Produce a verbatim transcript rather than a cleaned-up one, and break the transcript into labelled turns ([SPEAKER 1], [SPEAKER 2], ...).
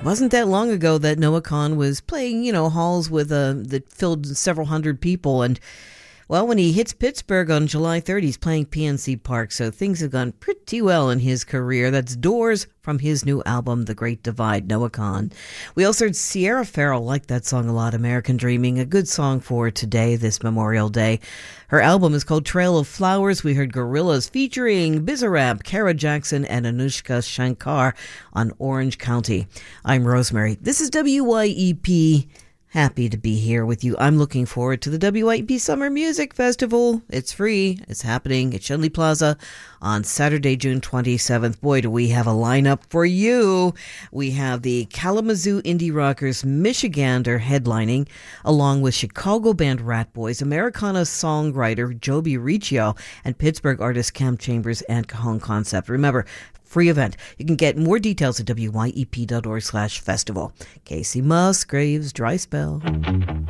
[SPEAKER 1] Wasn't that long ago that Noah Kahan was playing, you know, halls with uh, that filled several hundred people. And, well, when he hits Pittsburgh on July third, he's playing P N C Park. So things have gone pretty well in his career. That's Doors from his new album, The Great Divide, Noah Kahan. We also heard Sierra Farrell, like that song a lot, American Dreaming, a good song for today, this Memorial Day. Her album is called Trail of Flowers. We heard Gorillaz featuring Bizarrap, Kara Jackson, and Anushka Shankar on Orange County. I'm Rosemary. This is W Y E P. Happy to be here with you. I'm looking forward to the W Y E P Summer Music Festival. It's free. It's happening at Shenley Plaza on Saturday, June twenty-seventh. Boy, do we have a lineup for you. We have the Kalamazoo Indie Rockers Michigander headlining, along with Chicago band Rat Boys, Americana songwriter Joby Riccio, and Pittsburgh artist Cam Chambers and Cajon Concept. Remember, free event. You can get more details at W Y E P dot org slash festival. Casey Musgraves, Dry Spell.